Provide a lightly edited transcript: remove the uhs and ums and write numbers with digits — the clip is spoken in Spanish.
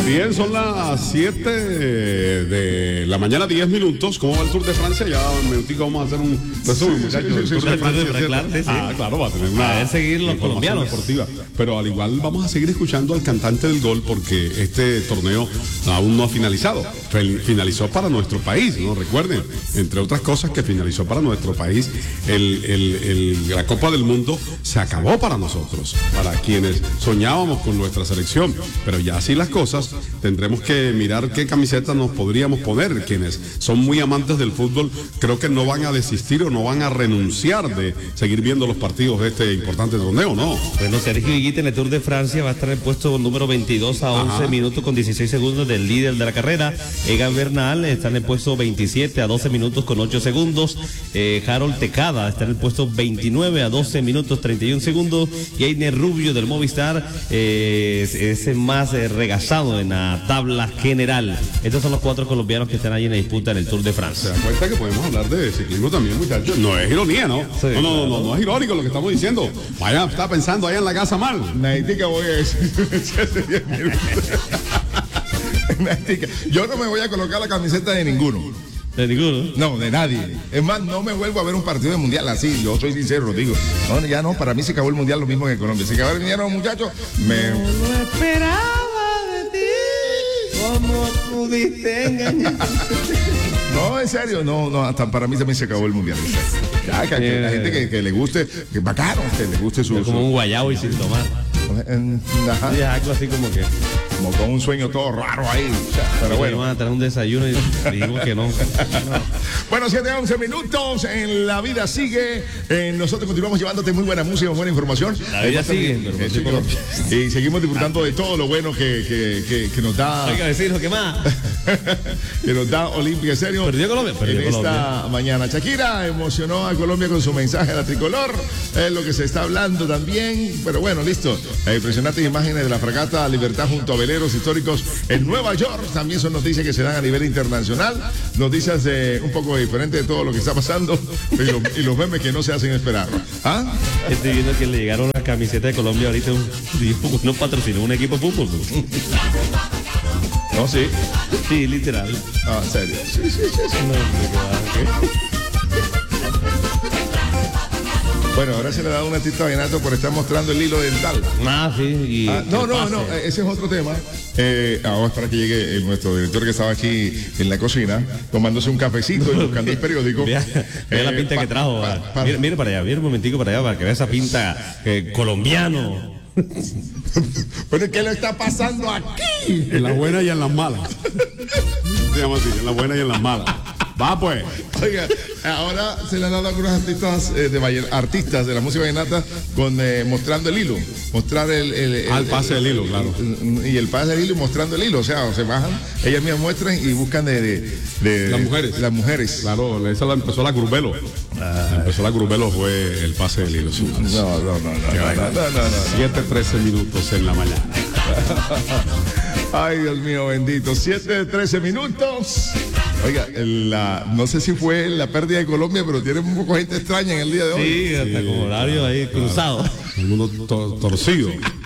Bien, son las 7 de la mañana, 10 minutos. ¿Cómo va el Tour de Francia? Ya un minutico vamos a hacer un resumen, muchachos. El Tour de Francia. Claro, va a tener una seguir los colombianos deportiva. Pero al igual vamos a seguir escuchando al cantante del gol porque este torneo aún no ha finalizado. Finalizó para nuestro país, ¿no? Recuerden, entre otras cosas que finalizó para nuestro país, la Copa del Mundo se acabó para nosotros, para quienes soñábamos con nuestra selección. Pero ya así las cosas, tendremos que mirar qué camiseta nos podríamos poner. Quienes son muy amantes del fútbol creo que no van a desistir o no van a renunciar de seguir viendo los partidos de este importante torneo, ¿no? Bueno, Sergio Higuita en el Tour de Francia va a estar en el puesto número 22 a 11 minutos con 16 segundos del líder de la carrera. Egan Bernal está en el puesto 27 a 12 minutos con 8 segundos. Harold Tecada está en el puesto 29 a 12 minutos 31 segundos. Y Einer Rubio del Movistar es el más regazado en la tabla general. Estos son los 4 colombianos que están ahí en la disputa en el Tour de Francia. ¿Se dan cuenta que podemos hablar de ciclismo también, muchachos? No es ironía, ¿no? Sí, no es irónico lo que estamos diciendo. Vaya, está pensando allá en la casa mal. Naitica voy a decir. Yo no me voy a colocar la camiseta de ninguno. ¿De ninguno? No, de nadie. Es más, no me vuelvo a ver un partido de mundial así. Yo soy sincero, digo. No, ya no, para mí se acabó el mundial lo mismo que en Colombia. Se acabó el mundial, muchachos. No esperaba de ti. ¿Cómo pudiste engañar? No, en serio, no, hasta para mí también se acabó el mundial. Ya, que la gente que le guste, que bacano, que le guste su. Como un guayabo y sin tomar. Ajá. Sí, algo así como que. Como con un sueño todo raro ahí. O sea, pero bueno. Van a tener un desayuno y dijimos que no. Bueno, 7-11 minutos. En La Vida Sigue. Nosotros continuamos llevándote muy buena música, buena información. La vida sigue. Y seguimos disfrutando de todo lo bueno que nos da. Hay que decirlo, ¿qué más? Que nos da Olimpia Estéreo. Perdió Colombia. Esta mañana. Shakira emocionó a Colombia con su mensaje a la tricolor. Es lo que se está hablando también. Pero bueno, listo. Impresionantes imágenes de la fragata Libertad junto a veleros históricos en Nueva York. También son noticias que se dan a nivel internacional. Noticias un poco diferentes de todo lo que está pasando y los memes que no se hacen esperar. ¿Ah? Estoy viendo que le llegaron las camisetas de Colombia ahorita. No patrocinó un equipo de fútbol. No, sí. Sí, literal. Ah, ¿en serio? Sí. Bueno, ahora se le da un artista vallenato por estar mostrando el hilo dental. Sí. No, ese es otro tema. Ahora es para que llegue nuestro director que estaba aquí en la cocina, tomándose un cafecito y buscando el periódico. Vea la pinta que trajo. Mire para allá, mire un momentico para allá, para que vea esa pinta colombiano. Pero ¿qué le está pasando aquí? En las buenas y en las malas. Se llama así, en las buenas y en las malas. Va pues. Oiga, ahora se le han dado a algunos artistas de la música vallenata con mostrando el hilo, mostrar el pase del hilo, claro. Y el pase del hilo y mostrando el hilo, o sea, se bajan, ellas mismas muestran y buscan de las mujeres. Claro, esa la empezó la Curbelo. Empezó la Curbelo fue el pase del hilo. No. 7:13 minutos en la mañana. Ay, Dios mío, bendito. 7:13 minutos. Oiga, no sé si fue la pérdida de Colombia, pero tiene un poco de gente extraña en el día de hoy. Sí, hasta como horario ahí cruzado. El mundo torcido.